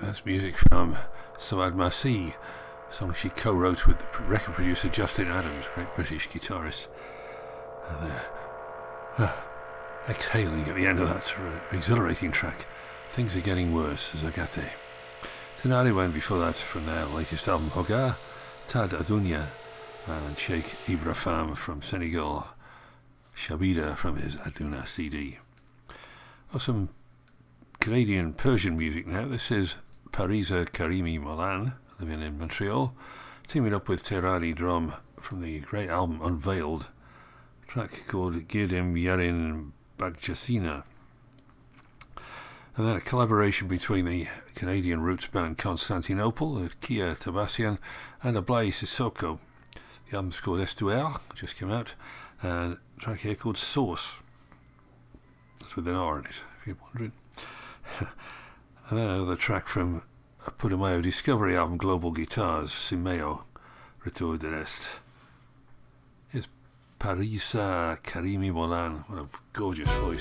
That's music from Sawad Masih, a song she co-wrote with the record producer Justin Adams, great British guitarist. And exhaling at the end of that exhilarating track, Things Are Getting Worse, Zagate. Tenari went before that from their latest album Hogar, Tad Adunya, and Sheikh Ibrahim from Senegal, Shabida from his Aduna CD. Well, some Canadian Persian music now. This is Parisa Karimi Molan, living in Montreal, teaming up with Terani Drum from the great album Unveiled, a track called Gidim Yarin Bagjasina. And then a collaboration between the Canadian roots band Constantinople with Kia Tabassian and Ablai Sissoko. The album's called Estuaire, just came out, and a track here called Source. That's with an R in it, if you're wondering. And then another track from a Putumayo Discovery album, Global Guitars, Simeo, Retour de l'Est. Here's Parisa Karimi Molan, what a gorgeous voice.